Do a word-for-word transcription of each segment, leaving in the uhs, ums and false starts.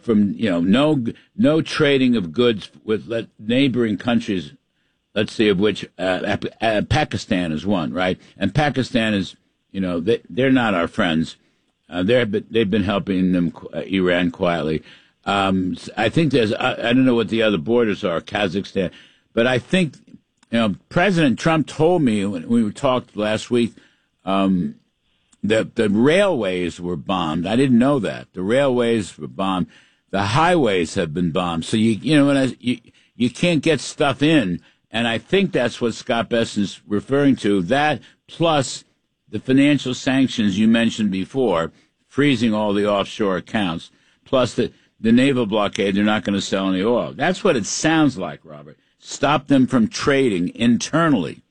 from, you know, no no trading of goods with let, neighboring countries, let's see, of which uh, uh, Pakistan is one, right? And Pakistan is, you know, they, they're not our friends. Uh, they're, they've been helping them, uh, Iran quietly. Um, I think there's, I, I don't know what the other borders are, Kazakhstan, but I think, you know, President Trump told me when we talked last week, um, that the railways were bombed. I didn't know that. The railways were bombed. The highways have been bombed. So, you, you know, when I, you, you can't get stuff in. And I think that's what Scott Bessent's referring to. That plus the financial sanctions you mentioned before, freezing all the offshore accounts, plus the, the naval blockade, they're not going to sell any oil. That's what it sounds like, Robert. Stop them from trading internally.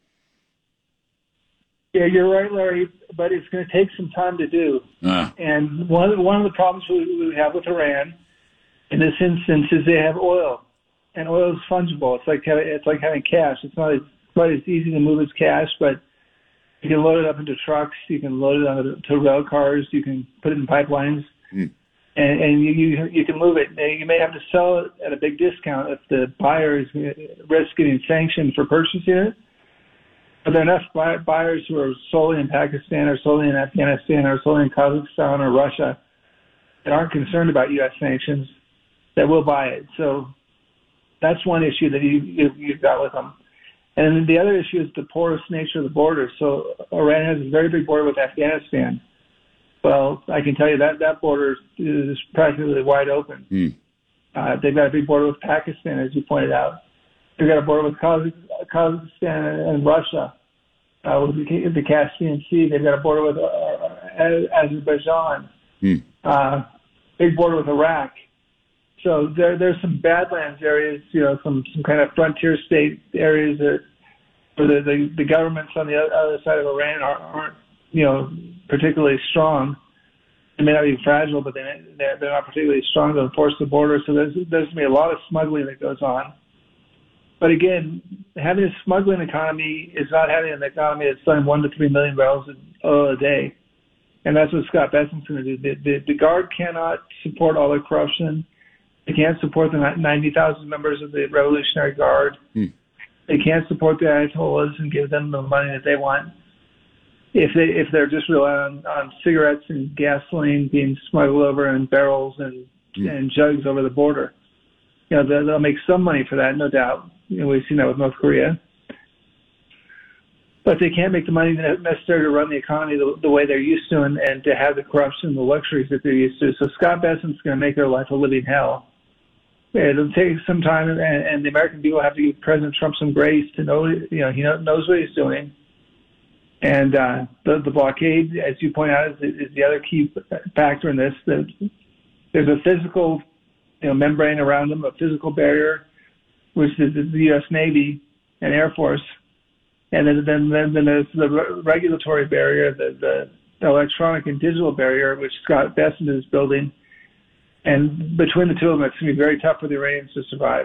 Yeah, you're right, Larry, but it's going to take some time to do. Uh. And one of, the, one of the problems we, we have with Iran in this instance is they have oil, and oil is fungible. It's like having, it's like having cash. It's not as, quite as easy to move as cash, but you can load it up into trucks. You can load it onto rail cars. You can put it in pipelines, mm. and, and you, you you can move it. You may have to sell it at a big discount if the buyer is risk getting sanctioned for purchasing it. But there are enough buyers who are solely in Pakistan or solely in Afghanistan or solely in Kazakhstan or Russia that aren't concerned about U S sanctions that will buy it. So that's one issue that you, you, you've got with them. And then the other issue is the porous nature of the border. So Iran has a very big border with Afghanistan. Well, I can tell you that that border is practically wide open. Mm. Uh, they've got a big border with Pakistan, as you pointed out. They've got a border with Kazakhstan and Russia, uh, with the, the Caspian Sea. They've got a border with uh, Azerbaijan, mm. uh, big border with Iraq. So there, there's some Badlands areas, you know, some, some kind of frontier state areas that, where the, the, the governments on the other side of Iran are, aren't, you know, particularly strong. They may not be fragile, but they're, they're not particularly strong to enforce the border. So there's, there's going to be a lot of smuggling that goes on. But again, having a smuggling economy is not having an economy that's selling one to three million barrels of oil a day. And that's what Scott Bessent's going to do. The, the, the Guard cannot support all the corruption. They can't support the ninety thousand members of the Revolutionary Guard. Hmm. They can't support the Ayatollahs and give them the money that they want. If they if they're just relying on, on cigarettes and gasoline being smuggled over in barrels and hmm. and jugs over the border, you know they'll, they'll make some money for that, no doubt. You know, we've seen that with North Korea. But they can't make the money necessary to run the economy the, the way they're used to and, and to have the corruption and the luxuries that they're used to. So Scott Bessent's going to make their life a living hell. It'll take some time, and, and the American people have to give President Trump some grace to know, you know, he knows what he's doing. And uh, the, the blockade, as you point out, is, is the other key factor in this. That there's a physical, you know, membrane around them, a physical barrier, which is the U S Navy and Air Force. And then, then, then, then there's the regulatory barrier, the, the electronic and digital barrier, which Scott Bessent is building. And between the two of them, it's going to be very tough for the Iranians to survive.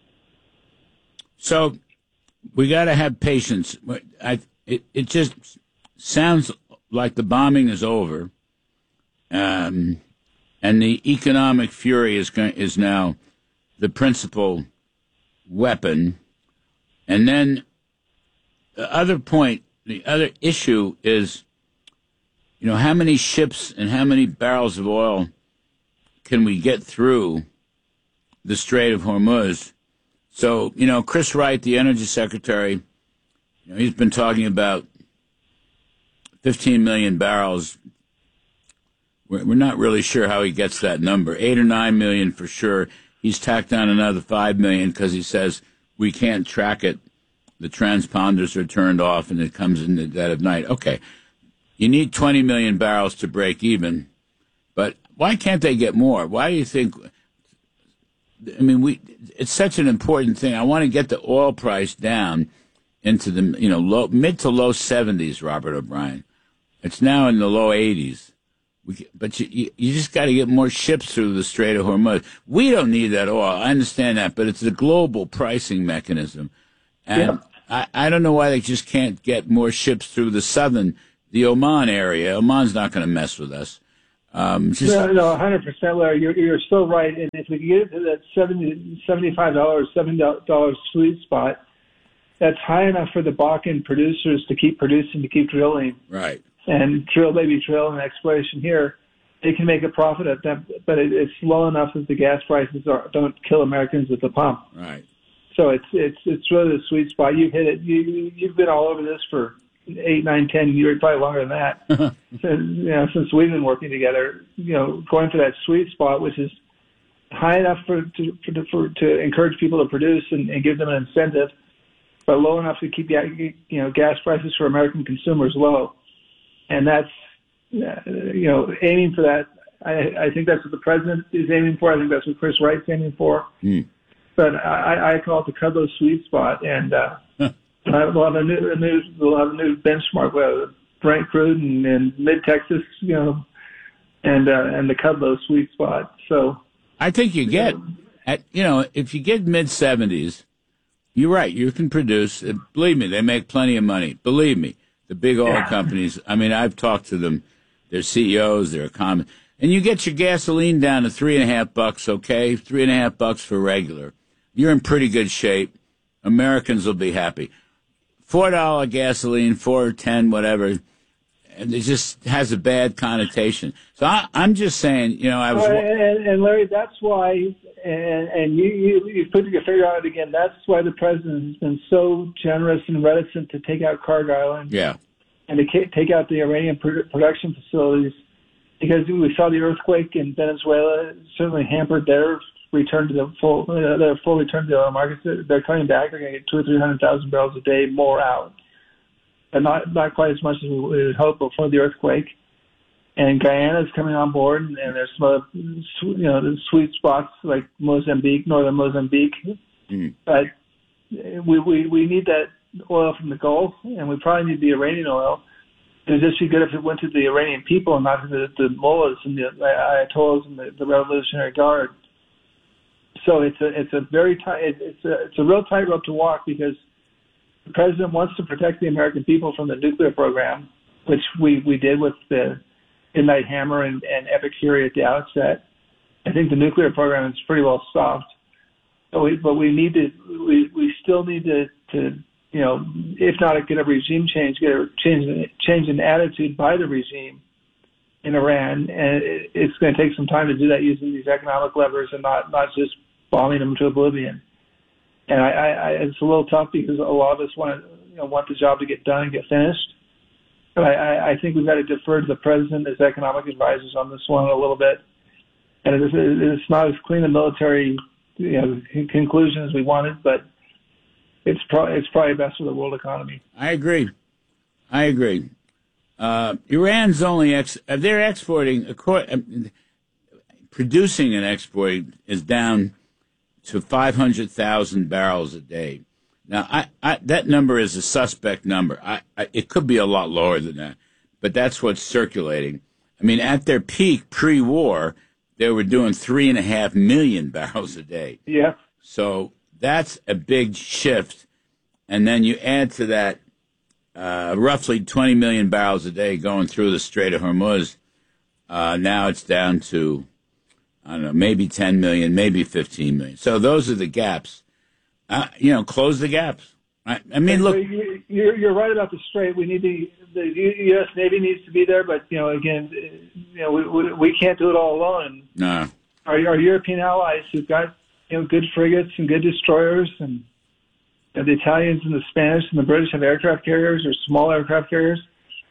So we got to have patience. I, it, it just sounds like the bombing is over, um, and the economic fury is going, is now the principal weapon. And then the other point, the other issue is, you know, how many ships and how many barrels of oil can we get through the Strait of Hormuz? So, you know, Chris Wright, the energy secretary, you know, he's been talking about fifteen million barrels. We're, we're not really sure how he gets that number. Eight or nine million for sure. He's tacked on another five million because he says we can't track it. The transponders are turned off and it comes in the dead of night. Okay, you need twenty million barrels to break even, but why can't they get more? Why do you think? I mean, we it's such an important thing. I want to get the oil price down into the, you know, low, mid to low seventies, Robert O'Brien. It's now in the low eighties. We, but you, you, you just got to get more ships through the Strait of Hormuz. We don't need that oil. I understand that, but it's a global pricing mechanism. And yeah. I, I don't know why they just can't get more ships through the southern, the Oman area. Oman's not going to mess with us. Um, just, no, no, one hundred percent, Larry. You're, you're so right. And if we can get to that seventy, seventy-five dollars, seventy dollars sweet spot, that's high enough for the Bakken producers to keep producing, to keep drilling. Right. And drill, baby, drill, and exploration here. They can make a profit at that, but it, it's low enough that the gas prices are, don't kill Americans at the pump. Right. So it's it's it's really the sweet spot. You've hit it. You you've been all over this for eight, nine, ten years, probably longer than that. since, you know, since we've been working together, you know, going for that sweet spot, which is high enough for to for, for to encourage people to produce and, and give them an incentive, but low enough to keep you know gas prices for American consumers low. And that's you know aiming for that. I, I think that's what the president is aiming for. I think that's what Chris Wright's aiming for. Mm. But I, I call it the Kudlow sweet spot, and uh, huh. we'll have a new, a new we'll have a new benchmark with Brent crude and, and mid Texas, you know, and uh, and the Kudlow sweet spot. So I think you get at you know if you get mid seventies, you're right. You can produce. Believe me, they make plenty of money. Believe me, the big oil yeah. companies. I mean, I've talked to them. Their C E Os, their common, and you get your gasoline down to three and a half bucks. Okay, three and a half bucks for regular. You're in pretty good shape. Americans will be happy. Four dollar gasoline, four ten, whatever, and it just has a bad connotation. So I, I'm just saying, you know, I was. Uh, and, and Larry, that's why, and, and you you you put your finger on it again. That's why the president has been so generous and reticent to take out Cargill and yeah, and to take out the uranium production facilities, because we saw the earthquake in Venezuela. It certainly hampered their return to the full, uh, their full return to the oil markets. They're coming back. They're going to get two or three hundred thousand barrels a day more out, but not not quite as much as we would hope before the earthquake. And Guyana is coming on board, and, and there's some other, you know, the sweet spots like Mozambique, northern Mozambique. Mm. But we, we we need that oil from the Gulf, and we probably need the Iranian oil. It would just be good if it went to the Iranian people and not to the, the mullahs and the ayatollahs and the, the Revolutionary Guard. So it's a it's a very tight it's a it's a real tightrope to walk, because the president wants to protect the American people from the nuclear program, which we, we did with the Midnight Hammer and, and Epic Fury at the outset. I think the nuclear program is pretty well stopped, but we but we need to we, we still need to, to you know if not get a regime change, get a change change in attitude by the regime in Iran, and it, it's going to take some time to do that using these economic levers and not not just bombing them to oblivion. And I, I, I, it's a little tough because a lot of us want to, you know, want the job to get done and get finished. But I, I, I think we've got to defer to the president as economic advisors on this one a little bit. And it is, it's not as clean a military, you know, conclusion as we wanted, but it's probably it's probably best for the world economy. I agree. I agree. Uh, Iran's only ex- they're exporting, uh, producing and exporting is down to five hundred thousand barrels a day. Now, I, I, that number is a suspect number. I, I, it could be a lot lower than that, but that's what's circulating. I mean, at their peak pre-war, they were doing three and a half million barrels a day. Yeah. So that's a big shift. And then you add to that uh, roughly twenty million barrels a day going through the Strait of Hormuz. Uh, now it's down to, I don't know, maybe ten million, maybe fifteen million. So those are the gaps. Uh, you know, close the gaps. I, I mean, look. You're, you're right about the Strait. We need to, the U S Navy needs to be there, but, you know, again, you know, we, we, we can't do it all alone. No. Our, our European allies who've got, you know, good frigates and good destroyers, and you know, the Italians and the Spanish and the British have aircraft carriers or small aircraft carriers.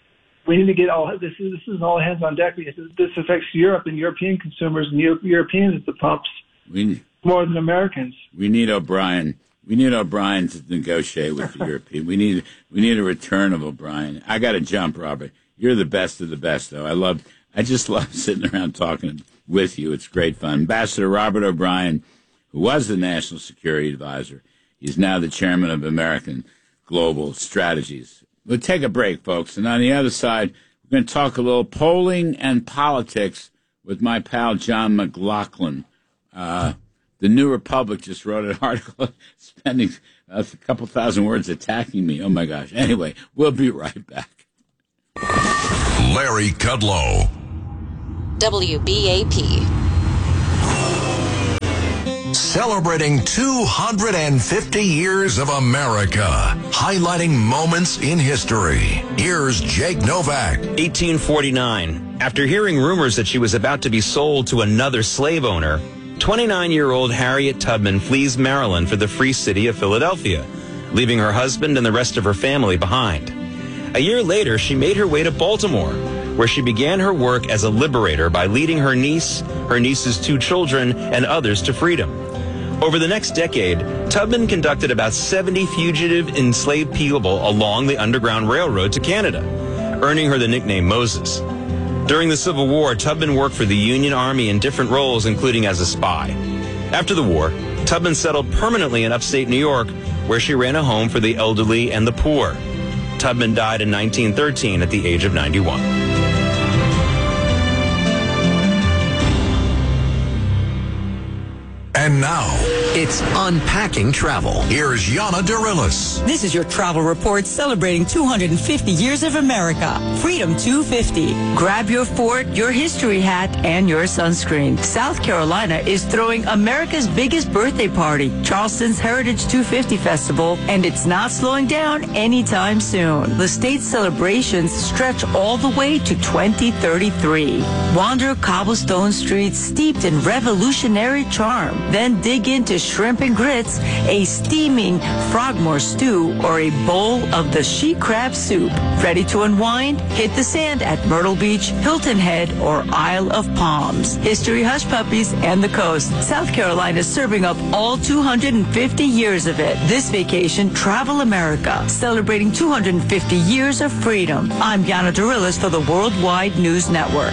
We need to get all this. Is, this is all hands on deck, because this affects Europe and European consumers and Euro, Europeans at the pumps we, more than Americans. We need O'Brien. We need O'Brien to negotiate with the European. We need we need a return of O'Brien. I got to jump, Robert. You're the best of the best, though. I love. I just love sitting around talking with you. It's great fun. Ambassador Robert O'Brien, who was the National Security Advisor, he's now the chairman of American Global Strategies. We'll take a break, folks, and on the other side, we're going to talk a little polling and politics with my pal John McLaughlin. Uh, the New Republic just wrote an article spending a couple thousand words attacking me. Oh, my gosh. Anyway, we'll be right back. Larry Kudlow. W B A P. Celebrating two hundred fifty years of America, highlighting moments in history. Here's Jake Novak. eighteen forty-nine. After hearing rumors that she was about to be sold to another slave owner, twenty-nine-year-old Harriet Tubman flees Maryland for the free city of Philadelphia, leaving her husband and the rest of her family behind. A year later, she made her way to Baltimore, where she began her work as a liberator by leading her niece, her niece's two children, and others to freedom. Over the next decade, Tubman conducted about seventy fugitive enslaved people along the Underground Railroad to Canada, earning her the nickname Moses. During the Civil War, Tubman worked for the Union Army in different roles, including as a spy. After the war, Tubman settled permanently in upstate New York, where she ran a home for the elderly and the poor. Tubman died in nineteen thirteen at the age of ninety-one. And now, it's Unpacking Travel. Here's Yana Dirilis. This is your travel report celebrating two hundred fifty years of America. Freedom two fifty. Grab your fort, your history hat, and your sunscreen. South Carolina is throwing America's biggest birthday party, Charleston's Heritage two fifty Festival, and it's not slowing down anytime soon. The state's celebrations stretch all the way to twenty thirty-three. Wander cobblestone streets steeped in revolutionary charm. Then dig into shrimp and grits, a steaming frogmore stew, or a bowl of the she crab soup. Ready to unwind? Hit the sand at Myrtle Beach, Hilton Head, or Isle of Palms. History hush puppies and the coast. South Carolina is serving up all two hundred fifty years of it. This vacation, Travel America, celebrating two hundred fifty years of freedom. I'm Yana Dirilis for the Worldwide News Network.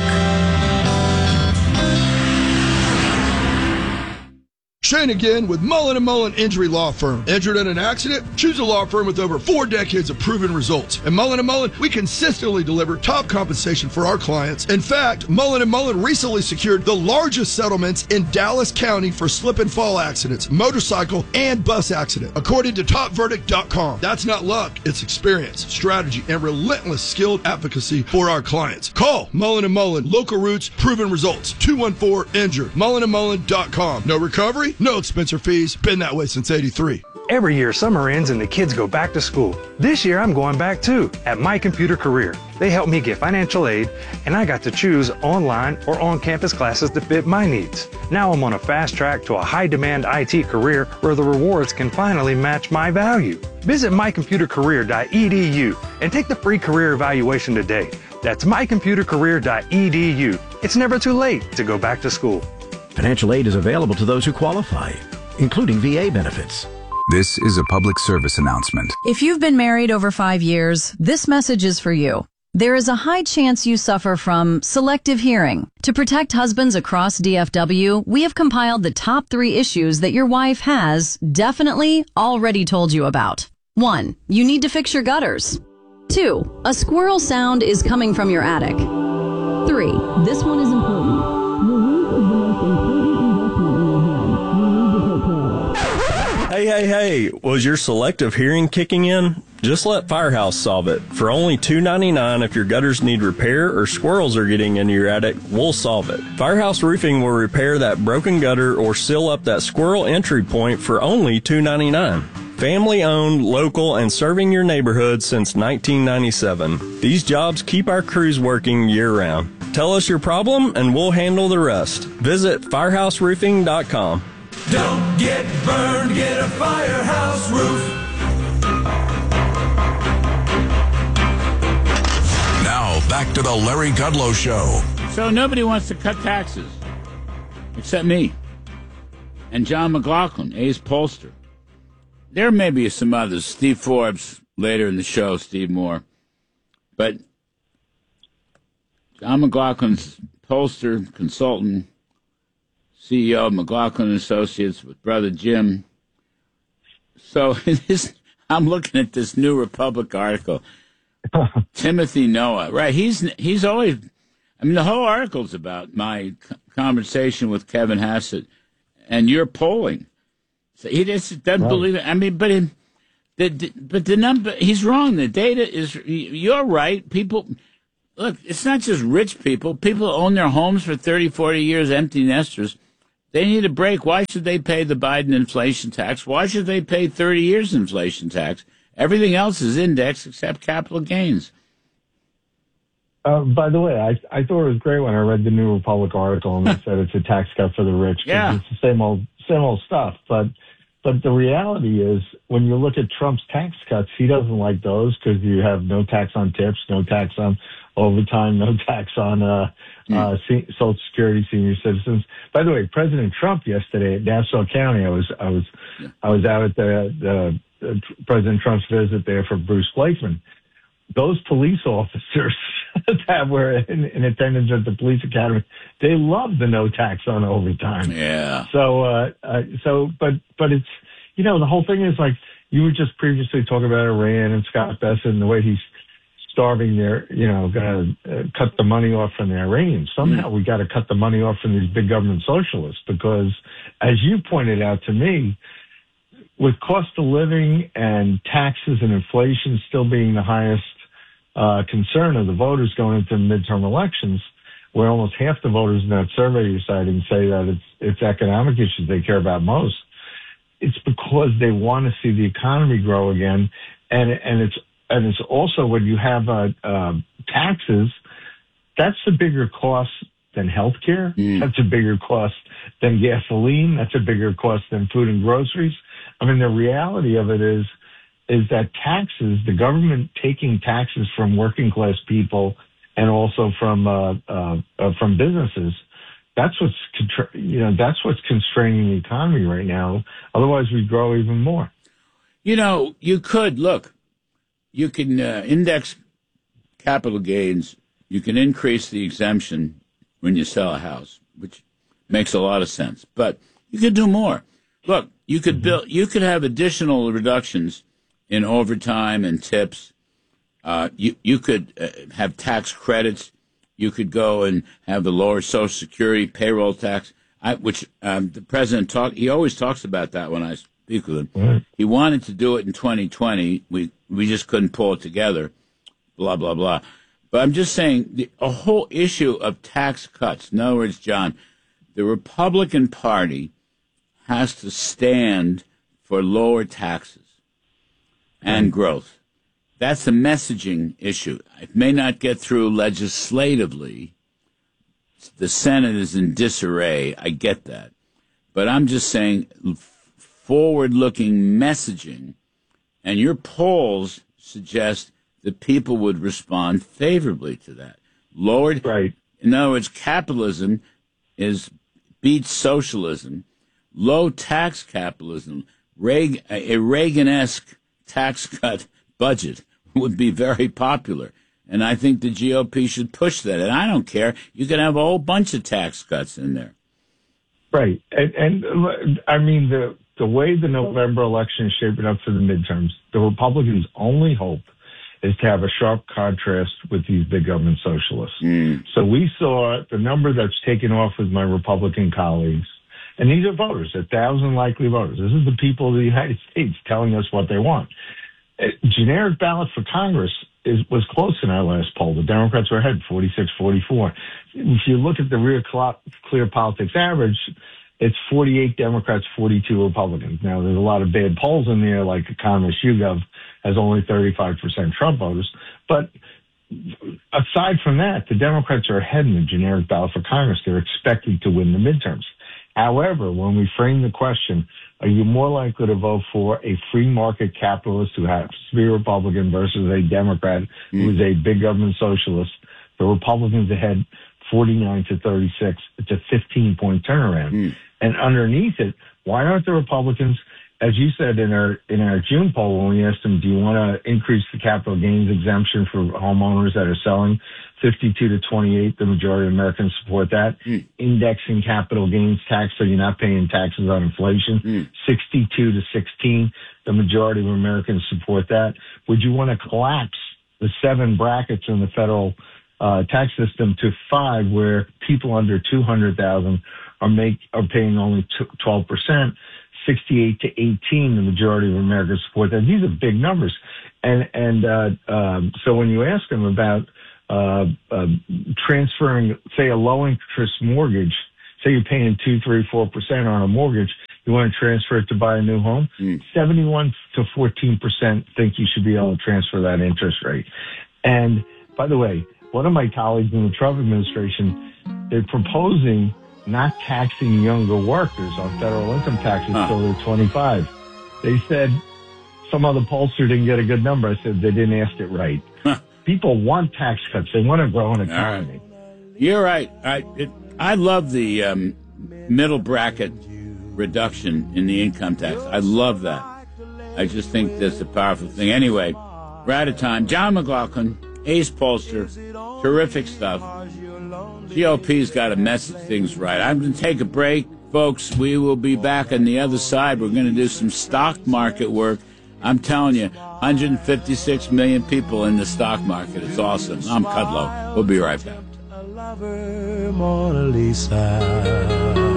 Shane again with Mullen and Mullen Injury Law Firm. Injured in an accident? Choose a law firm with over four decades of proven results. At Mullen and Mullen, we consistently deliver top compensation for our clients. In fact, Mullen and Mullen recently secured the largest settlements in Dallas County for slip and fall accidents, motorcycle, and bus accident, according to top verdict dot com. That's not luck, it's experience, strategy, and relentless skilled advocacy for our clients. Call Mullen and Mullen, local roots, proven results, two one four injured, mullen and mullen dot com. No recovery? No expense or fees. Been that way since eighty-three. Every year, summer ends and the kids go back to school. This year, I'm going back too, at My Computer Career. They helped me get financial aid, and I got to choose online or on-campus classes to fit my needs. Now I'm on a fast track to a high-demand I T career where the rewards can finally match my value. Visit my computer career dot e d u and take the free career evaluation today. That's my computer career dot e d u. It's never too late to go back to school. Financial aid is available to those who qualify, including V A benefits. This is a public service announcement. If you've been married over five years, this message is for you. There is a high chance you suffer from selective hearing. To protect husbands across D F W, we have compiled the top three issues that your wife has definitely already told you about. One, you need to fix your gutters. Two, a squirrel sound is coming from your attic. Three, this one is important. Hey, hey, hey, was your selective hearing kicking in? Just let Firehouse solve it. For only two dollars and ninety-nine cents if your gutters need repair or squirrels are getting into your attic, we'll solve it. Firehouse Roofing will repair that broken gutter or seal up that squirrel entry point for only two dollars and ninety-nine cents. Family owned, local, and serving your neighborhood since nineteen ninety-seven. These jobs keep our crews working year round. Tell us your problem and we'll handle the rest. Visit firehouse roofing dot com. Don't get burned, get a Firehouse roof. Now, back to the Larry Kudlow Show. So nobody wants to cut taxes, except me and John McLaughlin, Ace Pollster. There may be some others, Steve Forbes, later in the show, Steve Moore. But John McLaughlin's pollster, consultant, C E O of McLaughlin Associates with brother Jim. So this, I'm looking at this New Republic article. Timothy Noah, right? He's he's always. I mean, the whole article's about my conversation with Kevin Hassett and your polling. So he just doesn't right. believe it. I mean, but in, the but the number he's wrong. The data is. You're right. People. look, it's not just rich people. People who own their homes for thirty, forty years, empty nesters. They need a break. Why should they pay the Biden inflation tax? Why should they pay thirty years inflation tax? Everything else is indexed except capital gains. Uh, by the way, I, I thought it was great when I read the New Republic article and it said it's a tax cut for the rich. Yeah. It's the same old, same old stuff. But, but the reality is when you look at Trump's tax cuts, he doesn't like those because you have no tax on tips, no tax on overtime, no tax on, uh, mm. uh, se- Social Security senior citizens. By the way, President Trump yesterday at Nassau County, I was, I was, yeah. I was out at the, the, uh, President Trump's visit there for Bruce Blakeman. Those police officers that were in, in attendance at the police academy, they love the no tax on overtime. Yeah. So, uh, uh, so, but, but it's, you know, the whole thing is like, you were just previously talking about Iran and Scott Bessent and the way he's starving their, you know, going to uh, cut the money off from the Iranians. Somehow mm. we got to cut the money off from these big government socialists because, as you pointed out to me, with cost of living and taxes and inflation still being the highest uh, concern of the voters going into midterm elections, where almost half the voters in that survey you're citing say that it's it's economic issues they care about most. It's because they want to see the economy grow again, and and it's and it's also when you have uh, uh, taxes, that's a bigger cost than healthcare. Mm. That's a bigger cost than gasoline. That's a bigger cost than food and groceries. I mean, the reality of it is, is that taxes, the government taking taxes from working class people and also from, uh, uh, uh from businesses, that's what's, contra- you know, that's what's constraining the economy right now. Otherwise we grow even more. You know, you could, look, you can uh, index capital gains. You can increase the exemption when you sell a house, which makes a lot of sense, but you could do more. Look, you could build, you could have additional reductions in overtime and tips. Uh, you you could uh, have tax credits. You could go and have the lower Social Security payroll tax, I, which um, the president talk. He always talks about that when I speak with him. Mm-hmm. He wanted to do it in twenty twenty. We we just couldn't pull it together. Blah blah blah. But I'm just saying the a whole issue of tax cuts. In other words, John, the Republican Party has to stand for lower taxes and growth. That's a messaging issue. It may not get through legislatively. The Senate is in disarray. I get that. But I'm just saying forward-looking messaging, and your polls suggest that people would respond favorably to that. Lowered, right. In other words, capitalism is beats socialism. Low tax capitalism, Reagan, a Reagan-esque tax cut budget would be very popular. And I think the G O P should push that. And I don't care. You can have a whole bunch of tax cuts in there. Right. And, and I mean, the, the way the November election is shaping up for the midterms, the Republicans' only hope is to have a sharp contrast with these big government socialists. Mm. So we saw the number that's taken off with my Republican colleagues. And these are voters, a thousand likely voters. This is the people of the United States telling us what they want. A generic ballot for Congress is, was close in our last poll. The Democrats were ahead, forty-six forty-four. If you look at the Real Clear Politics average, it's forty-eight Democrats, forty-two Republicans. Now, there's a lot of bad polls in there, like Economist YouGov has only thirty-five percent Trump voters. But aside from that, the Democrats are ahead in the generic ballot for Congress. They're expected to win the midterms. However, when we frame the question, are you more likely to vote for a free market capitalist who happens to be a Republican versus a Democrat mm. who is a big government socialist? The Republicans ahead forty-nine to thirty-six. It's a fifteen point turnaround. Mm. And underneath it, why aren't the Republicans, as you said in our in our June poll when we asked them, do you want to increase the capital gains exemption for homeowners that are selling? fifty-two to twenty-eight, the majority of Americans support that. Mm. Indexing capital gains tax so you're not paying taxes on inflation. Mm. sixty-two to sixteen, the majority of Americans support that. Would you want to collapse the seven brackets in the federal uh, tax system to five, where people under two hundred thousand are make are paying only twelve percent? sixty-eight to eighteen, the majority of Americans support that. These are big numbers. And, and, uh, um, so when you ask them about, uh, uh, transferring, say, a low-interest mortgage. Say you're paying two, three, four percent on a mortgage. You want to transfer it to buy a new home? Mm. seventy-one to fourteen percent think you should be able to transfer that interest rate. And by the way, one of my colleagues in the Trump administration, they're proposing not taxing younger workers on federal income taxes huh. until they're twenty-five. They said some other pollster didn't get a good number. I said they didn't ask it right. Huh. People want tax cuts. They want to grow an economy. Right. You're right. I it, I love the um, middle bracket reduction in the income tax. I love that. I just think that's a powerful thing. Anyway, we're out of time. John McLaughlin, ace pollster, terrific stuff. G O P's got to message things right. I'm going to take a break, folks. We will be back on the other side. We're going to do some stock market work. I'm telling you, one hundred fifty-six million people in the stock market. It's awesome. I'm Kudlow. We'll be right back. Mona Lisa.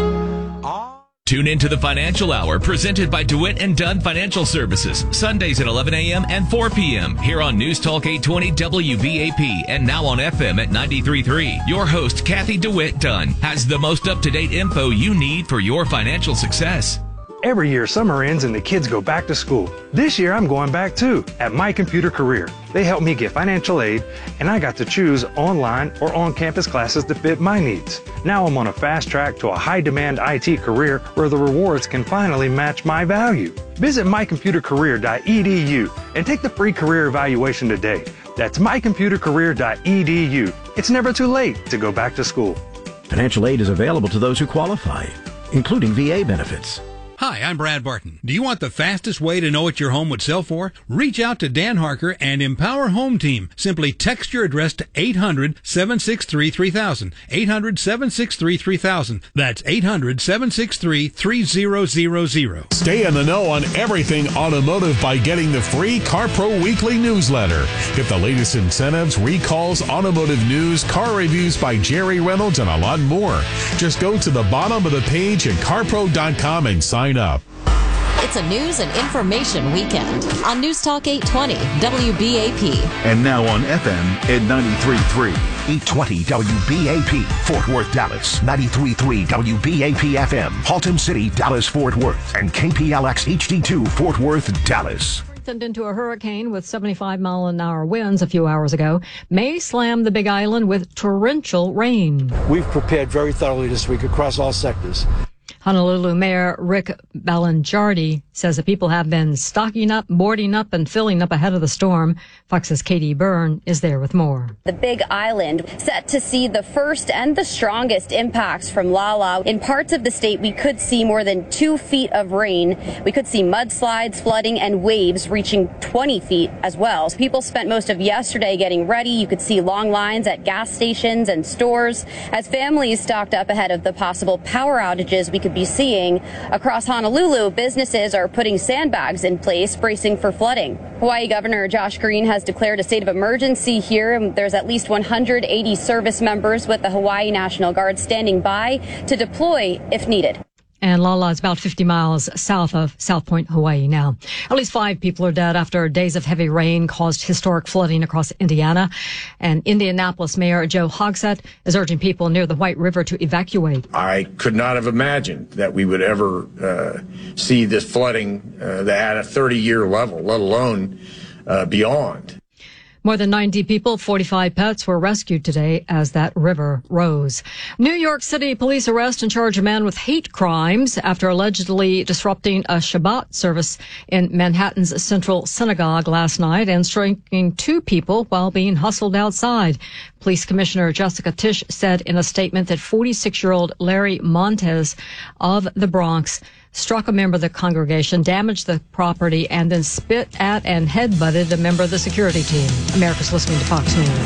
Tune into the Financial Hour presented by DeWitt and Dunn Financial Services, Sundays at eleven a.m. and four p.m. here on News Talk eight twenty W B A P and now on F M at ninety-three point three. Your host, Kathy DeWitt Dunn, has the most up-to-date info you need for your financial success. Every year, summer ends and the kids go back to school. This year, I'm going back too, at My Computer Career. They helped me get financial aid, and I got to choose online or on-campus classes that fit my needs. Now I'm on a fast track to a high-demand I T career where the rewards can finally match my value. Visit my computer career dot e d u and take the free career evaluation today. That's my computer career dot e d u. It's never too late to go back to school. Financial aid is available to those who qualify, including V A benefits. Hi, I'm Brad Barton. Do you want the fastest way to know what your home would sell for? Reach out to Dan Harker and Empower Home Team. Simply text your address to eight hundred, seven six three, three thousand. eight hundred, seven six three, three thousand. That's eight hundred, seven six three, three thousand. Stay in the know on everything automotive by getting the free CarPro Weekly newsletter. Get the latest incentives, recalls, automotive news, car reviews by Jerry Reynolds, and a lot more. Just go to the bottom of the page at car pro dot com and sign up. It's a news and information weekend on News Talk eight twenty W B A P. And now on F M at ninety-three point three. eight twenty W B A P, Fort Worth, Dallas. ninety-three point three W B A P F M, Haltom City, Dallas, Fort Worth. And K P L X H D two, Fort Worth, Dallas. Strengthened into a hurricane with seventy-five mile an hour winds a few hours ago, May slammed the Big Island with torrential rain. We've prepared very thoroughly this week across all sectors. Honolulu Mayor Rick Balangiardi says that people have been stocking up, boarding up, and filling up ahead of the storm. Fox's Katie Byrne is there with more. The Big Island set to see the first and the strongest impacts from Lala. In parts of the state, we could see more than two feet of rain. We could see mudslides, flooding, and waves reaching twenty feet as well. So people spent most of yesterday getting ready. You could see long lines at gas stations and stores as families stocked up ahead of the possible power outages we could be seeing. Across Honolulu, businesses are putting sandbags in place, bracing for flooding. Hawaii Governor Josh Green has declared a state of emergency here. There's at least one hundred eighty service members with the Hawaii National Guard standing by to deploy if needed. And Lala is about fifty miles south of South Point, Hawaii now. At least five people are dead after days of heavy rain caused historic flooding across Indiana. And Indianapolis Mayor Joe Hogsett is urging people near the White River to evacuate. I could not have imagined that we would ever uh, see this flooding uh, at a thirty-year level, let alone uh, beyond. More than ninety people, forty-five pets were rescued today as that river rose. New York City police arrest and charge a man with hate crimes after allegedly disrupting a Shabbat service in Manhattan's Central Synagogue last night and striking two people while being hustled outside. Police Commissioner Jessica Tisch said in a statement that forty-six-year-old Larry Montez of the Bronx struck a member of the congregation, damaged the property, and then spit at and headbutted a member of the security team. America's listening to Fox News.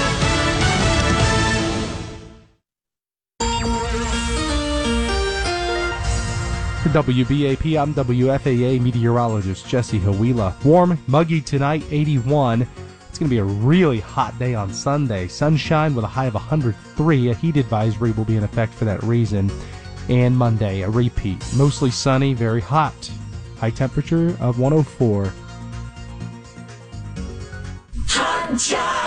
For W B A P, I'm W F A A meteorologist Jesse Hawila. Warm, muggy tonight, eighty-one. It's going to be a really hot day on Sunday. Sunshine with a high of one hundred three. A heat advisory will be in effect for that reason. And Monday, a repeat. Mostly sunny, very hot. High temperature of one oh four. Hot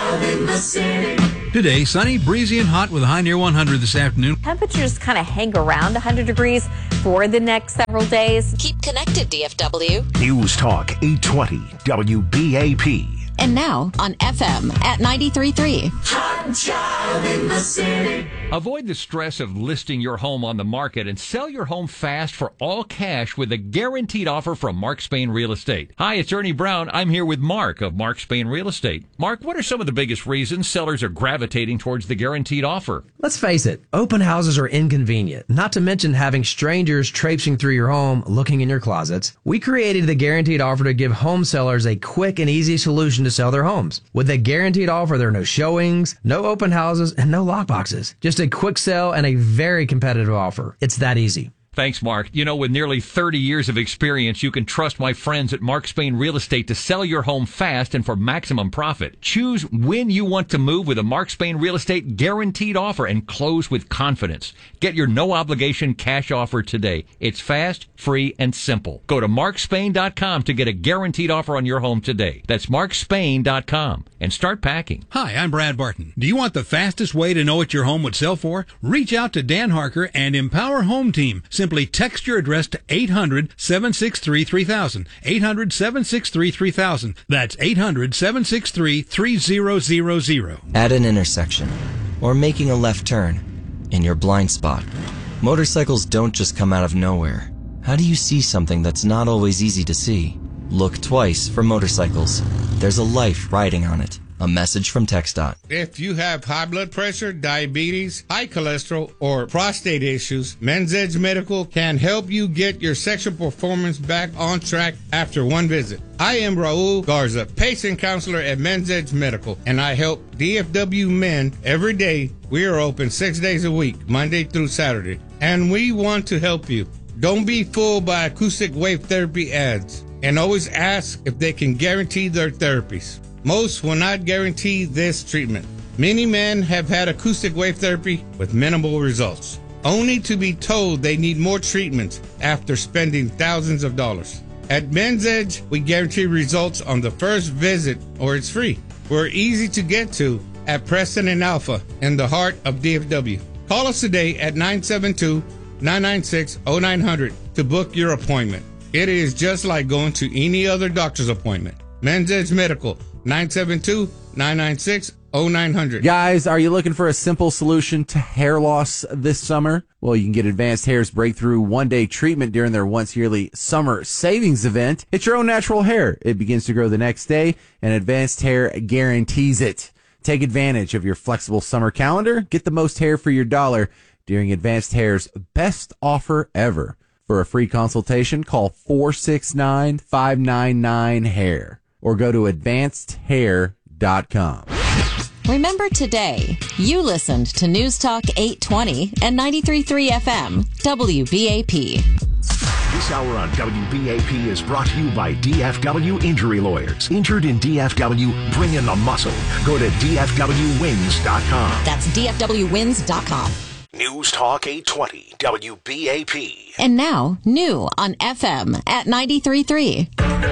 child in the city. Today, sunny, breezy, and hot with a high near one hundred this afternoon. Temperatures kind of hang around one hundred degrees for the next several days. Keep connected, D F W. News Talk eight twenty W B A P. And now on F M at ninety-three point three. Hot child in the city. Avoid the stress of listing your home on the market and sell your home fast for all cash with a guaranteed offer from Mark Spain Real Estate. Hi, it's Ernie Brown. I'm here with Mark of Mark Spain Real Estate. Mark, what are some of the biggest reasons sellers are gravitating towards the guaranteed offer? Let's face it, open houses are inconvenient, not to mention having strangers traipsing through your home looking in your closets. We created the guaranteed offer to give home sellers a quick and easy solution to sell their homes. With a guaranteed offer, there are no showings, no open houses, and no lockboxes. Just a quick sell and a very competitive offer. It's that easy. Thanks, Mark. You know, with nearly thirty years of experience, you can trust my friends at Mark Spain Real Estate to sell your home fast and for maximum profit. Choose when you want to move with a Mark Spain Real Estate guaranteed offer and close with confidence. Get your no-obligation cash offer today. It's fast, free, and simple. Go to mark spain dot com to get a guaranteed offer on your home today. That's mark spain dot com and start packing. Hi, I'm Brad Barton. Do you want the fastest way to know what your home would sell for? Reach out to Dan Harker and Empower Home Team. Simply text your address to eight hundred, seven six three, three thousand. eight hundred, seven six three, three thousand. That's eight hundred, seven six three, three thousand. At an intersection, or making a left turn, in your blind spot, motorcycles don't just come out of nowhere. How do you see something that's not always easy to see? Look twice for motorcycles. There's a life riding on it. A message from TxDOT. If you have high blood pressure, diabetes, high cholesterol, or prostate issues, Men's Edge Medical can help you get your sexual performance back on track after one visit. I am Raul Garza, patient counselor at Men's Edge Medical, and I help D F W men every day. We are open six days a week, Monday through Saturday, and we want to help you. Don't be fooled by acoustic wave therapy ads, and always ask if they can guarantee their therapies. Most will not guarantee this treatment. Many men have had acoustic wave therapy with minimal results, only to be told they need more treatment after spending thousands of dollars. At Men's Edge, we guarantee results on the first visit or it's free. We're easy to get to at Preston and Alpha in the heart of D F W. Call us today at nine seven two, nine nine six, oh nine hundred to book your appointment. It is just like going to any other doctor's appointment. Men's Edge Medical, nine seven two, nine nine six, oh nine hundred. Guys, are you looking for a simple solution to hair loss this summer? Well, you can get Advanced Hair's breakthrough one-day treatment during their once-yearly summer savings event. It's your own natural hair. It begins to grow the next day, and Advanced Hair guarantees it. Take advantage of your flexible summer calendar. Get the most hair for your dollar during Advanced Hair's best offer ever. For a free consultation, call four six nine, five nine nine, hair. Or go to advanced hair dot com. Remember today, you listened to News Talk eight twenty and ninety-three point three F M, W B A P. This hour on W B A P is brought to you by D F W Injury Lawyers. Injured in D F W, bring in the muscle. Go to D F W wins dot com. That's D F W wins dot com. News Talk eight twenty, W B A P. And now, new on F M at ninety-three point three.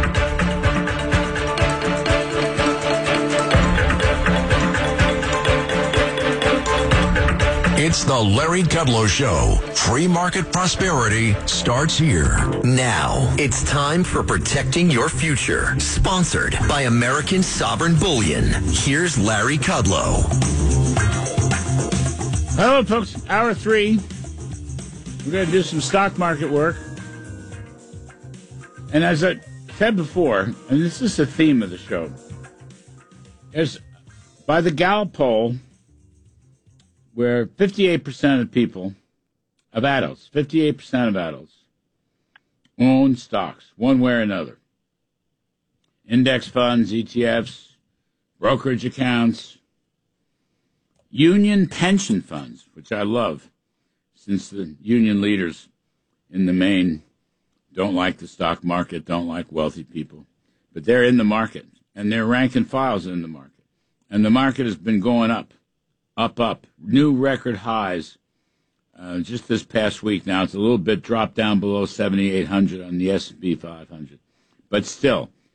It's the Larry Kudlow Show. Free market prosperity starts here. Now, it's time for Protecting Your Future, sponsored by American Sovereign Bullion. Here's Larry Kudlow. Hello, folks. Hour three. We're going to do some stock market work. And as I said before, and this is the theme of the show, is by the Gallup poll, where fifty-eight percent of people, of adults, fifty-eight percent of adults, own stocks, one way or another. Index funds, E T Fs, brokerage accounts, union pension funds, which I love, since the union leaders in the main don't like the stock market, don't like wealthy people. But they're in the market, and their rank and files in the market. And the market has been going up. Up, up, new record highs. Uh, just this past week now, it's a little bit dropped down below seventy-eight hundred on the S and P five hundred. But still,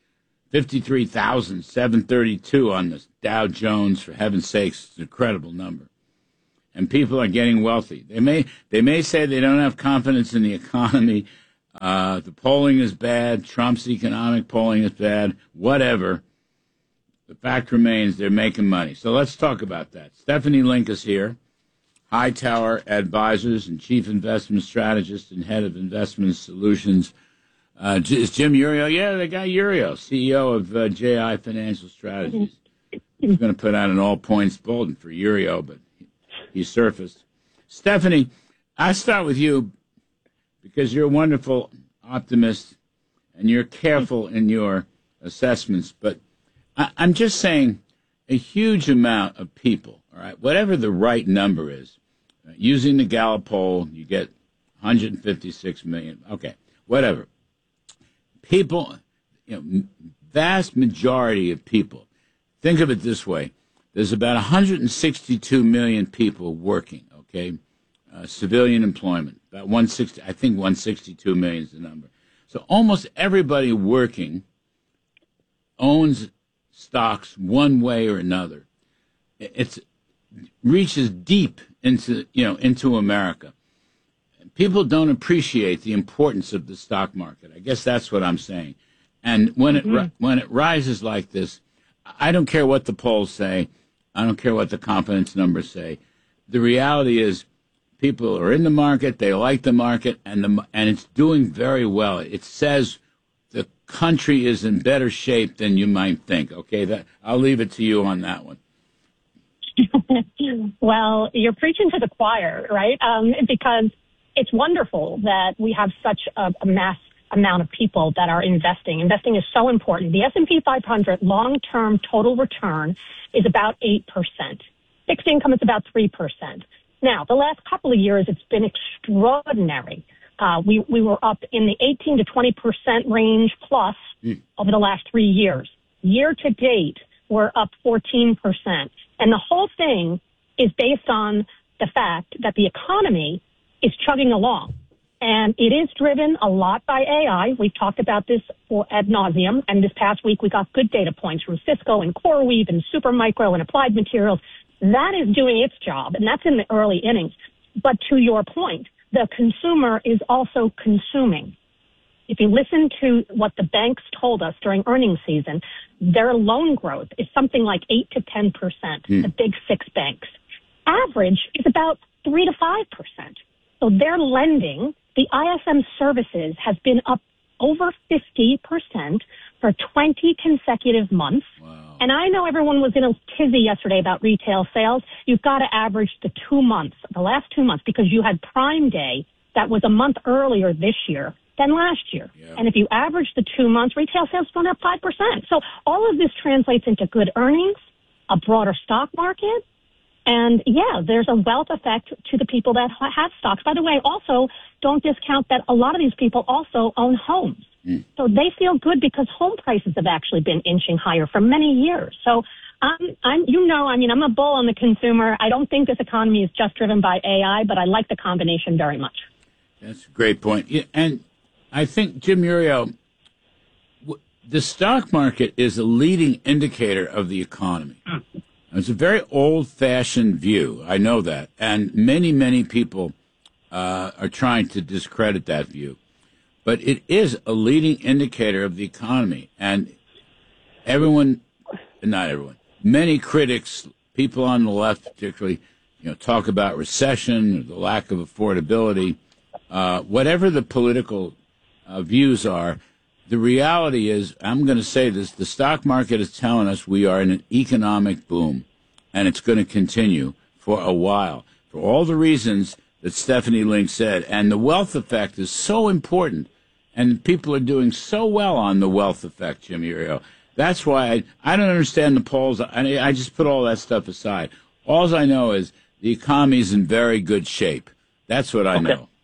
fifty-three thousand seven hundred thirty-two on the Dow Jones, for heaven's sakes. It's an incredible number. And people are getting wealthy. They may they may say they don't have confidence in the economy. Uh, the polling is bad. Trump's economic polling is bad. Whatever. The fact remains they're making money. So let's talk about that. Stephanie Link is here, Hightower Advisors and Chief Investment Strategist and Head of Investment Solutions. Uh, is Jim Iuorio? Yeah, the guy Iuorio, C E O of uh, J I Financial Strategies. He's going to put out an all-points bulletin for Iuorio, but he surfaced. Stephanie, I start with you because you're a wonderful optimist and you're careful in your assessments, but I, I'm just saying a huge amount of people, all right, whatever the right number is, uh, using the Gallup poll, you get one hundred fifty-six million. Okay, whatever. People, you know, vast majority of people, think of it this way. There's about one hundred sixty-two million people working, okay, uh, civilian employment, about one hundred sixty, I think one hundred sixty-two million is the number. So almost everybody working owns stocks one way or another. It reaches deep into, you know, into America. People don't appreciate the importance of the stock market. I guess that's what I'm saying. And when mm-hmm. it when it rises like this, I don't care what the polls say. I don't care what the confidence numbers say. The reality is people are in the market, they like the market, and the and it's doing very well. It says the country is in better shape than you might think. Okay, that I'll leave it to you on that one. Well, you're preaching to the choir, right? Um, because it's wonderful that we have such a, a mass amount of people that are investing. Investing is so important. The S and P five hundred long-term total return is about eight percent. Fixed income is about three percent. Now, the last couple of years, it's been extraordinary. Uh, we, we were up in the eighteen to twenty percent range plus mm. over the last three years. Year to date, we're up fourteen percent. And the whole thing is based on the fact that the economy is chugging along. And it is driven a lot by A I. We've talked about this for ad nauseum. And this past week, we got good data points from Cisco and CoreWeave and Supermicro and Applied Materials. That is doing its job, and that's in the early innings. But to your point, the consumer is also consuming. If you listen to what the banks told us during earnings season, their loan growth is something like eight to ten percent, mm. the big six banks. Average is about three to five percent. So they're lending. The I S M services has been up over fifty percent for twenty consecutive months. Wow. And I know everyone was in a tizzy yesterday about retail sales. You've got to average the two months, the last two months, because you had Prime Day that was a month earlier this year than last year. Yeah. And if you average the two months, retail sales going up five percent. So all of this translates into good earnings, a broader stock market. And yeah, there's a wealth effect to the people that ha- have stocks. By the way, also don't discount that a lot of these people also own homes. Mm. So they feel good because home prices have actually been inching higher for many years. So um, I'm, you know, I mean, I'm a bull on the consumer. I don't think this economy is just driven by A I, but I like the combination very much. That's a great point. Yeah, and I think, Jim Iuorio, the stock market is a leading indicator of the economy. Mm. It's a very old-fashioned view. I know that. And many, many people uh, are trying to discredit that view. But it is a leading indicator of the economy. And everyone, not everyone, many critics, people on the left particularly, you know, talk about recession, or the lack of affordability. Uh, whatever the political uh, views are, the reality is, I'm going to say this, the stock market is telling us we are in an economic boom, and it's going to continue for a while, for all the reasons that Stephanie Link said. And the wealth effect is so important, and people are doing so well on the wealth effect, Jim Iuorio. That's why I, I don't understand the polls. I, I just put all that stuff aside. All I know is the economy is in very good shape. That's what I okay. know.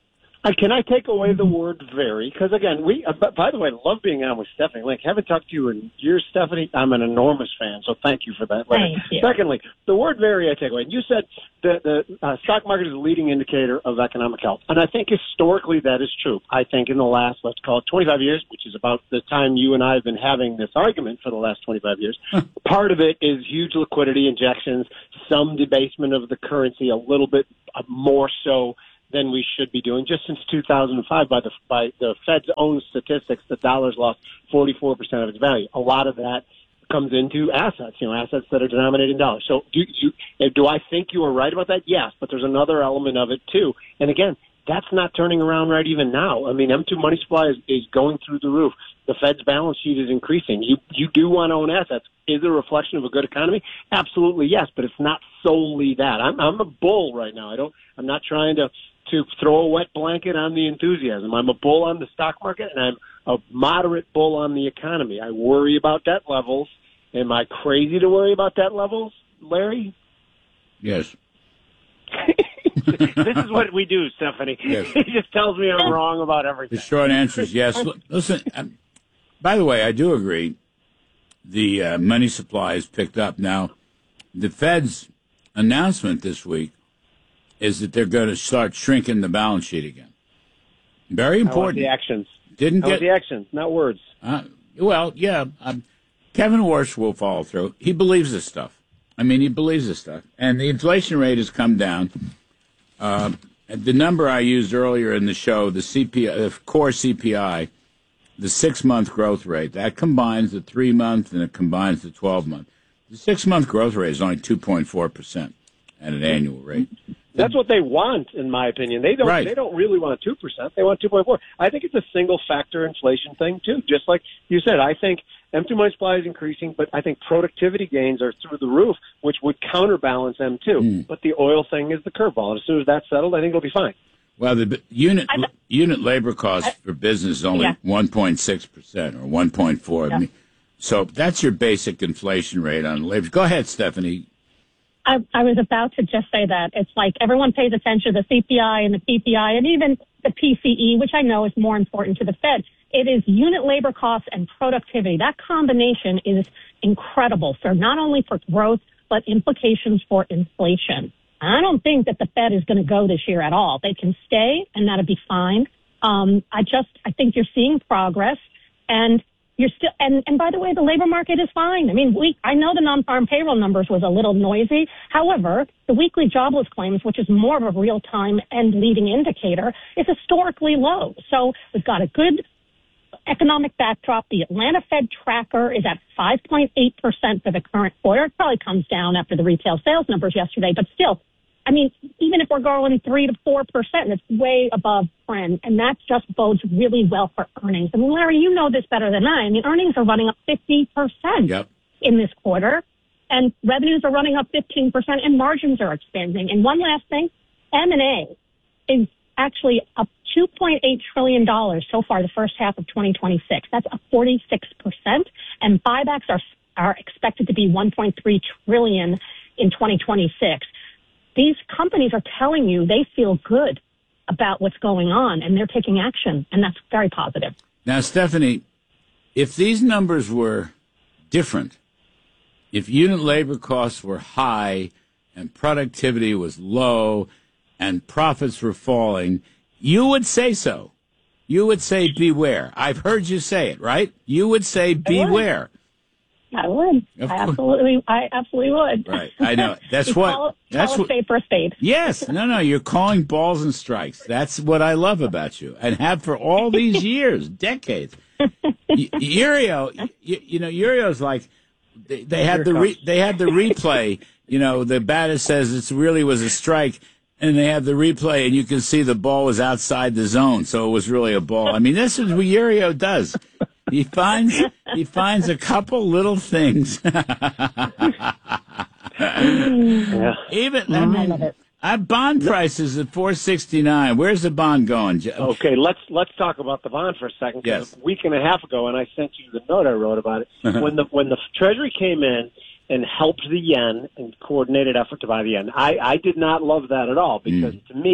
Uh, can I take away the word very? Because, again, we, uh, by the way, I love being on with Stephanie Link. Haven't talked to you in years, Stephanie. I'm an enormous fan, so thank you for that. Thank you. Secondly, the word very I take away. You said the, the uh, stock market is a leading indicator of economic health. And I think historically that is true. I think in the last, let's call it twenty-five years, which is about the time you and I have been having this argument for the last twenty-five years, part of it is huge liquidity injections, some debasement of the currency, a little bit more so than we should be doing. Just since two thousand five, by the by the Fed's own statistics, the dollar's lost forty-four percent of its value. A lot of that comes into assets, you know, assets that are denominated in dollars. So do you, do I think you are right about that? Yes, but there's another element of it too. And again, that's not turning around right even now. I mean, M two money supply is, is going through the roof. The Fed's balance sheet is increasing. You you do want to own assets. Is it a reflection of a good economy? Absolutely, yes, but it's not solely that. I'm I'm a bull right now. I don't. I'm not trying to to throw a wet blanket on the enthusiasm. I'm a bull on the stock market, and I'm a moderate bull on the economy. I worry about debt levels. Am I crazy to worry about debt levels, Larry? Yes. This is what we do, Stephanie. Yes. He just tells me I'm wrong about everything. The short answer is yes. L- Listen, um, by the way, I do agree the uh, money supply has picked up. Now, the Fed's announcement this week is that they're going to start shrinking the balance sheet again. Very important. I want the actions. Didn't I want get the actions, not words. Uh, well, yeah. Um, Kevin Warsh will follow through. He believes this stuff. I mean, he believes this stuff. And the inflation rate has come down. Uh, the number I used earlier in the show, the C P I, the core C P I, the six-month growth rate, that combines the three-month and it combines the twelve-month. The six-month growth rate is only two point four percent at an annual rate. That's what they want, in my opinion. They don't. Right. They don't really want two percent. They want two point four. I think it's a single-factor inflation thing too. Just like you said, I think M two money supply is increasing, but I think productivity gains are through the roof, which would counterbalance M two. Mm. But the oil thing is the curveball. And as soon as that's settled, I think it'll be fine. Well, the b- unit l- unit labor cost for business is only Yeah. one point six percent or one point four. Yeah. So that's your basic inflation rate on labor. Go ahead, Stephanie. I, I was about to just say that. It's like everyone pays attention to the C P I and the P P I and even the P C E, which I know is more important to the Fed. It is unit labor costs and productivity. That combination is incredible for not only for growth, but implications for inflation. I don't think that the Fed is going to go this year at all. They can stay, and that'll be fine. Um, I just, I think you're seeing progress, and you're still, and, and by the way, the labor market is fine. I mean, we, I know the non-farm payroll numbers was a little noisy. However, the weekly jobless claims, which is more of a real-time and leading indicator, is historically low. So we've got a good economic backdrop. The Atlanta Fed tracker is at five point eight percent for the current quarter. It probably comes down after the retail sales numbers yesterday, but still, I mean, even if we're going three to four percent, it's way above trend, and that just bodes really well for earnings. I mean, Larry, you know this better than I. I mean, earnings are running up fifty percent Yep. in this quarter, and revenues are running up fifteen percent, and margins are expanding. And one last thing, M and A is actually up two point eight trillion dollars so far the first half of twenty twenty-six. That's up forty-six percent, and buybacks are are expected to be one point three trillion dollars in twenty twenty-six. These companies are telling you they feel good about what's going on, and they're taking action, and that's very positive. Now, Stephanie, if these numbers were different, if unit labor costs were high and productivity was low and profits were falling, you would say so. You would say beware. I've heard you say it, right? You would say beware. I would. Of I course. absolutely, I absolutely would. Right. I know. That's You what. Call, it- that's call what. a spade for a spade. Yes. No, no. You're calling balls and strikes. That's what I love about you, and have for all these years, decades. Y- Urio, you, you know, Urio's like they, they had the re, they had the replay. You know, the batter says it really was a strike, and they have the replay, and you can see the ball was outside the zone, so it was really a ball. I mean, this is what Urio does. He finds he finds a couple little things. Yeah. Even I mean, our bond prices at four sixty nine. Where's the bond going? Okay, let's let's talk about the bond for a second. 'Cause Yes. A week and a half ago, and I sent you the note I wrote about it. when the when the Treasury came in and helped the yen and coordinated effort to buy the yen, I, I did not love that at all because to me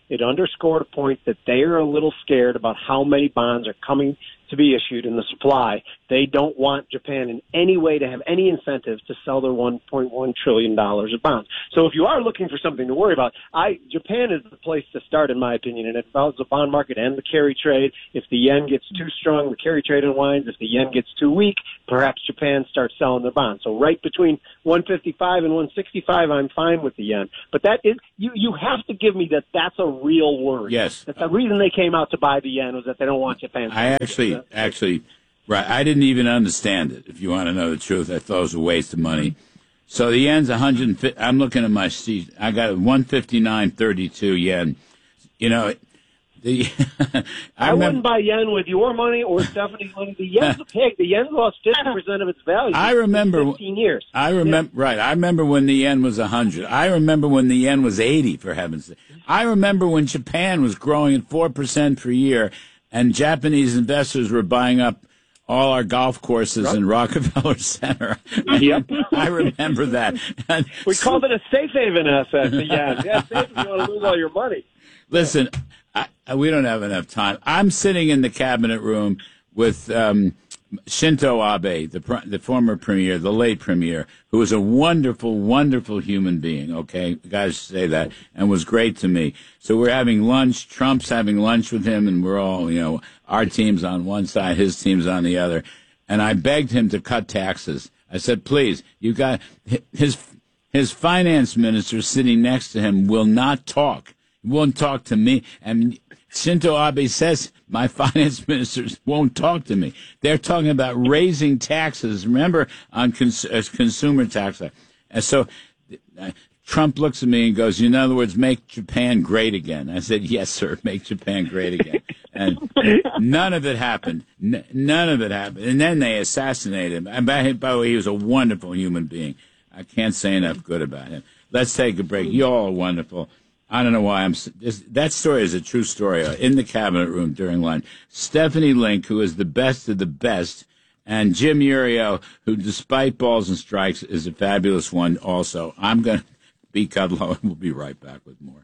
It underscored a point that they are a little scared about how many bonds are coming to be issued in the supply. They don't want Japan in any way to have any incentive to sell their one point one trillion dollars of bonds. So if you are looking for something to worry about, I Japan is the place to start, in my opinion, and it involves the bond market and the carry trade. If the yen gets too strong, the carry trade unwinds. If the yen gets too weak, perhaps Japan starts selling their bonds. So right between one fifty-five and one sixty-five, I'm fine with the yen. But that is, you, you have to give me that that's a real worry. Yes. That the reason they came out to buy the yen was that they don't want Japan to I actually, actually, right, I didn't even understand it, if you want to know the truth. I thought it was a waste of money. So the yen's one hundred fifty, I'm looking at my sheet. I got one fifty-nine thirty-two yen. You know, the I, I wouldn't buy yen with your money or Stephanie's money. The yen's a pig. The yen's lost fifty percent of its value. I remember in fifteen years. I remember yeah. right. I remember when the yen was one hundred. I remember when the yen was eighty, for heaven's sake. I remember when Japan was growing at four percent per year and Japanese investors were buying up all our golf courses right. in Rockefeller Center. Yep. I remember that. And we called it a safe haven asset, the yen. Yeah, safe if you want to lose all your money. Listen, I, I, we don't have enough time. I'm sitting in the cabinet room with um, Shinzo Abe, the the former premier, the late premier, who was a wonderful, wonderful human being, okay? Guys say that, and was great to me. So we're having lunch. Trump's having lunch with him, and we're all, you know, our team's on one side, his team's on the other. And I begged him to cut taxes. I said, please, you got his his finance minister sitting next to him will not talk. He won't talk to me. And Shinzo Abe says my finance ministers won't talk to me. They're talking about raising taxes. Remember, on cons- uh, consumer tax. And so uh, Trump looks at me and goes, in other words, make Japan great again. I said, yes, sir, make Japan great again. And none of it happened. N- none of it happened. And then they assassinated him. And by, by the way, he was a wonderful human being. I can't say enough good about him. Let's take a break. You all are wonderful. I don't know why I'm. This, that story is a true story. In the cabinet room during lunch, Stephanie Link, who is the best of the best, and Jim Uriel, who, despite balls and strikes, is a fabulous one. Also, I'm going to be Kudlow, and we'll be right back with more.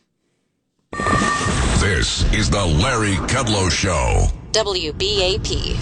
This is the Larry Kudlow Show. W B A P.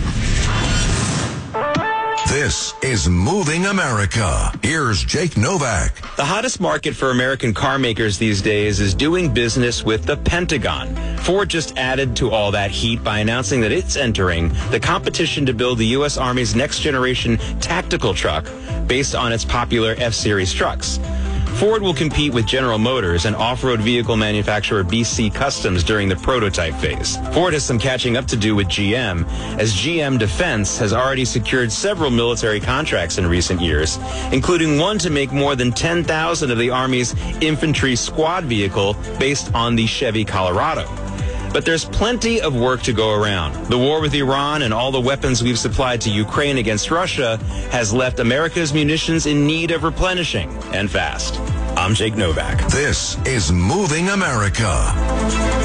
This is Moving America. Here's Jake Novak. The hottest market for American car makers these days is doing business with the Pentagon. Ford just added to all that heat by announcing that it's entering the competition to build the U S Army's next generation tactical truck based on its popular F-Series trucks. Ford will compete with General Motors and off-road vehicle manufacturer B C Customs during the prototype phase. Ford has some catching up to do with G M, as G M Defense has already secured several military contracts in recent years, including one to make more than ten thousand of the Army's infantry squad vehicle based on the Chevy Colorado. But there's plenty of work to go around. The war with Iran and all the weapons we've supplied to Ukraine against Russia has left America's munitions in need of replenishing, and fast. I'm Jake Novak. This is Moving America.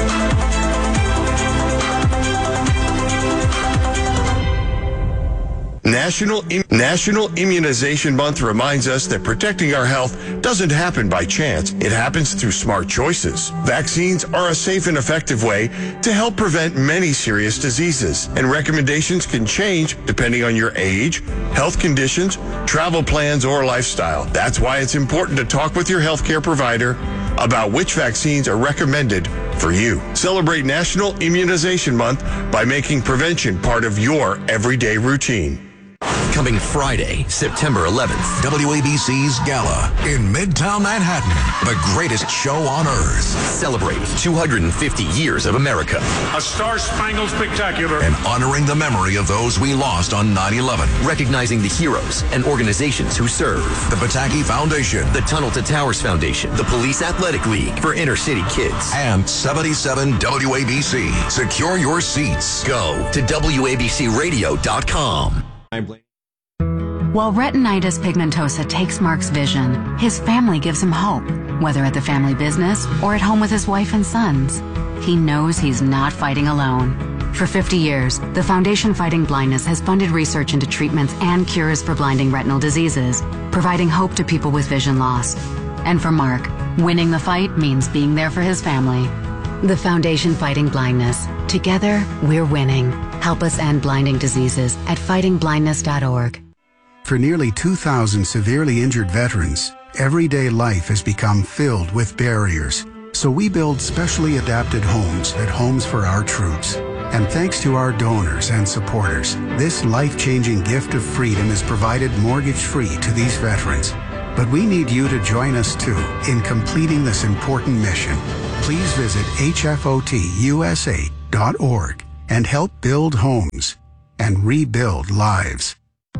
National National Immunization Month reminds us that protecting our health doesn't happen by chance. It happens through smart choices. Vaccines are a safe and effective way to help prevent many serious diseases, and recommendations can change depending on your age, health conditions, travel plans, or lifestyle. That's why it's important to talk with your healthcare provider about which vaccines are recommended for you. Celebrate National Immunization Month by making prevention part of your everyday routine. Coming Friday, September eleventh, W A B C's Gala in Midtown Manhattan, the greatest show on earth. Celebrate two hundred fifty years of America. A Star-Spangled Spectacular. And honoring the memory of those we lost on nine eleven. Recognizing the heroes and organizations who serve. The Pataki Foundation. The Tunnel to Towers Foundation. The Police Athletic League for inner city kids. And seventy-seven W A B C. Secure your seats. Go to W A B C radio dot com. While retinitis pigmentosa takes Mark's vision, his family gives him hope, whether at the family business or at home with his wife and sons. He knows he's not fighting alone. For fifty years, the Foundation Fighting Blindness has funded research into treatments and cures for blinding retinal diseases, providing hope to people with vision loss. And for Mark, winning the fight means being there for his family. The Foundation Fighting Blindness. Together, we're winning. Help us end blinding diseases at fighting blindness dot org. For nearly two thousand severely injured veterans, everyday life has become filled with barriers. So we build specially adapted homes at Homes for Our Troops. And thanks to our donors and supporters, this life-changing gift of freedom is provided mortgage-free to these veterans. But we need you to join us, too, in completing this important mission. Please visit H F O T U S A dot org and help build homes and rebuild lives.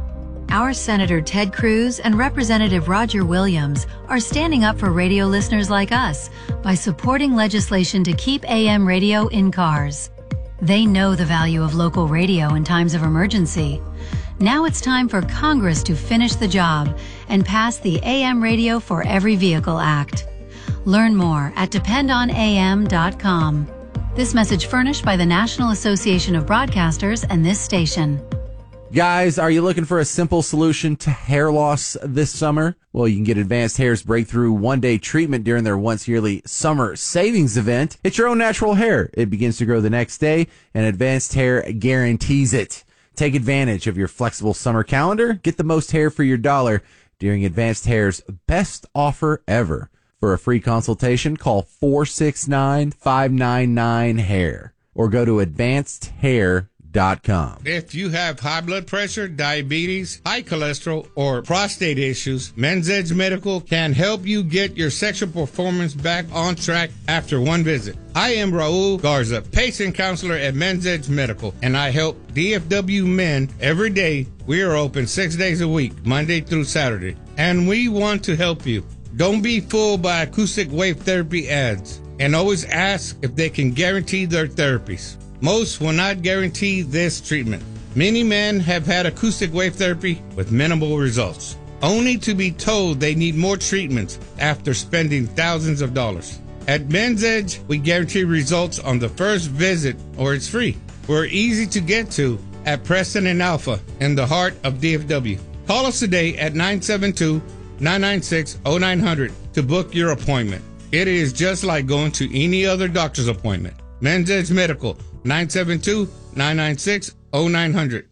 Our Senator Ted Cruz and Representative Roger Williams are standing up for radio listeners like us by supporting legislation to keep A M radio in cars. They know the value of local radio in times of emergency. Now it's time for Congress to finish the job and pass the A M Radio for Every Vehicle Act. Learn more at depend on A M dot com. This message furnished by the National Association of Broadcasters and this station. Guys, are you looking for a simple solution to hair loss this summer? Well, you can get Advanced Hair's breakthrough one-day treatment during their once-yearly summer savings event. It's your own natural hair. It begins to grow the next day, and Advanced Hair guarantees it. Take advantage of your flexible summer calendar. Get the most hair for your dollar during Advanced Hair's best offer ever. For a free consultation, call four six nine, five nine nine, hair or go to advanced hair dot com. If you have high blood pressure, diabetes, high cholesterol, or prostate issues, Men's Edge Medical can help you get your sexual performance back on track after one visit. I am Raul Garza, patient counselor at Men's Edge Medical, and I help D F W men every day. We are open six days a week, Monday through Saturday, and we want to help you. Don't be fooled by acoustic wave therapy ads, and always ask if they can guarantee their therapies. Most will not guarantee this treatment. Many men have had acoustic wave therapy with minimal results, only to be told they need more treatments after spending thousands of dollars. At Men's Edge, we guarantee results on the first visit or it's free. We're easy to get to at Preston and Alpha in the heart of D F W. Call us today at nine seven two, nine nine six, zero nine zero zero to book your appointment. It is just like going to any other doctor's appointment. Men's Edge Medical, nine seven two, nine nine six, zero nine zero zero.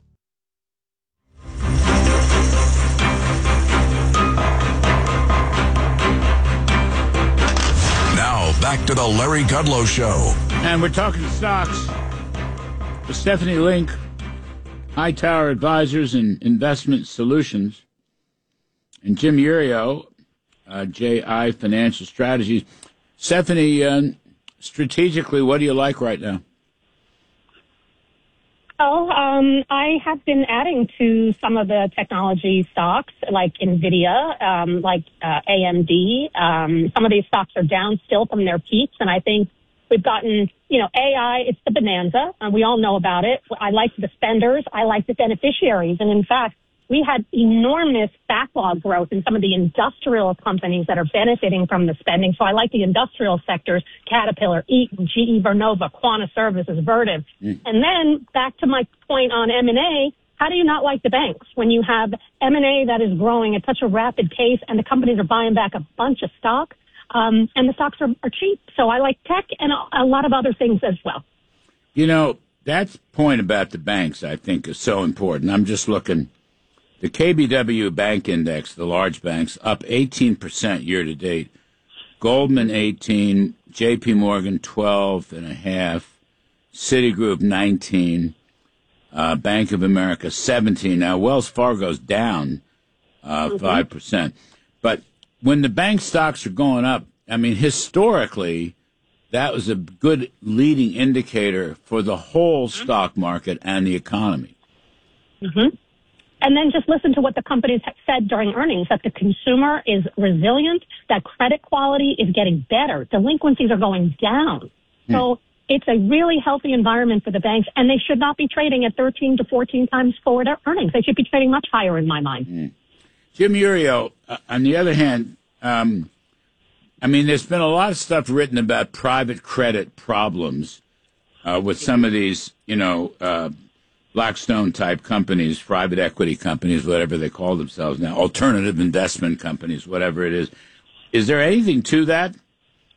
Now, back to the Larry Kudlow Show. And we're talking stocks with Stephanie Link, Hightower Advisors and Investment Solutions, and Jim Urio, uh, J I Financial Strategies. Stephanie, uh, strategically, what do you like right now? Well, um, I have been adding to some of the technology stocks like NVIDIA, um, like uh, A M D. Um, some of these stocks are down still from their peaks, and I think we've gotten, you know, A I, it's the bonanza, and we all know about it. I like the spenders. I like the beneficiaries. And in fact, we had enormous backlog growth in some of the industrial companies that are benefiting from the spending. So I like the industrial sectors, Caterpillar, Eaton, G E Vernova, Quanta Services, Vertiv. Mm. And then back to my point on M and A, how do you not like the banks when you have M and A that is growing at such a rapid pace and the companies are buying back a bunch of stock, um, and the stocks are, are cheap? So I like tech and a, a lot of other things as well. You know, that point about the banks, I think, is so important. I'm just looking. The K B W Bank Index, the large banks, up eighteen percent year to date. Goldman eighteen, J P Morgan twelve and a half, Citigroup nineteen, uh, Bank of America seventeen. Now Wells Fargo's down uh, mm-hmm. five percent. But when the bank stocks are going up, I mean, historically, that was a good leading indicator for the whole mm-hmm. stock market and the economy. Mm-hmm. And then just listen to what the companies have said during earnings, that the consumer is resilient, that credit quality is getting better, delinquencies are going down. Hmm. So it's a really healthy environment for the banks, and they should not be trading at thirteen to fourteen times forward earnings. They should be trading much higher in my mind. Hmm. Jim Urio, uh, on the other hand, um, I mean, there's been a lot of stuff written about private credit problems uh, with some of these, you know, uh, Blackstone-type companies, private equity companies, whatever they call themselves now, alternative investment companies, whatever it is. Is there anything to that?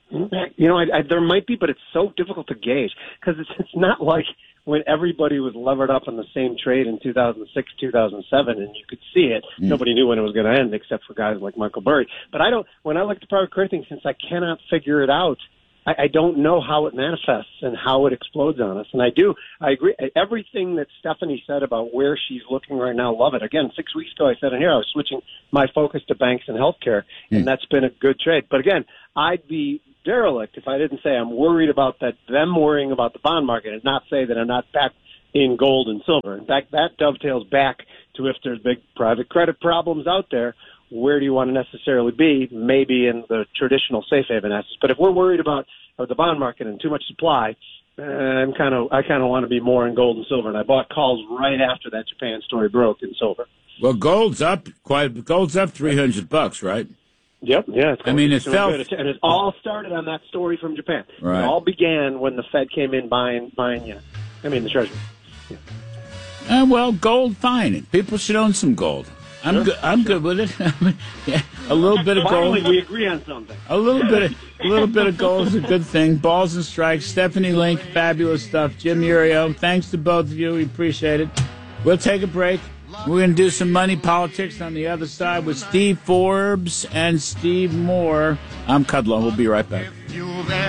You know, I, I, there might be, but it's so difficult to gauge because it's, it's not like when everybody was levered up on the same trade in two thousand six, two thousand seven, and you could see it. Mm. Nobody knew when it was going to end except for guys like Michael Burry. But I don't, when I look at the private credit thing, since I cannot figure it out, I, I don't know how it manifests and how it explodes on us. And I do, I agree. Everything that Stephanie said about where she's looking right now, love it. Again, six weeks ago I said in here I was switching my focus to banks and healthcare, mm. and that's been a good trade. But again, I'd be derelict if I didn't say I'm worried about that, them worrying about the bond market, and not say that I'm not back in gold and silver. In fact, that dovetails back to if there's big private credit problems out there, where do you want to necessarily be? Maybe in the traditional safe haven assets. But if we're worried about the bond market and too much supply, I'm kind of I kind of want to be more in gold and silver. And I bought calls right after that Japan story broke in silver. Well, gold's up quite. Gold's up three hundred bucks, right? Yep, yeah. It's I mean, it fell, good. And it all started on that story from Japan. Right. It all began when the Fed came in buying, buying. Yeah, I mean the Treasury. Yeah. Uh, well, gold, fine. People should own some gold. I'm Sure. good. I'm good with it. Yeah, a little bit of Finally, gold. we agree on something. A little bit of a little bit of gold is a good thing. Balls and strikes. Stephanie Link, fabulous stuff. Jim Urio, thanks to both of you. We appreciate it. We'll take a break. We're going to do some money politics on the other side with Steve Forbes and Steve Moore. I'm Kudlow. We'll be right back.